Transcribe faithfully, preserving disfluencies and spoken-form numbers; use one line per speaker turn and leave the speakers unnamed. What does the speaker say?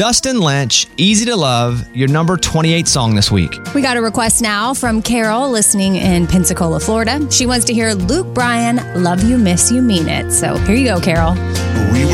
Dustin Lynch, Easy to Love, your number twenty-eight song this week.
We got a request now from Carol listening in Pensacola, Florida. She wants to hear Luke Bryan, Love You, Miss You, Mean It. So here you go, Carol.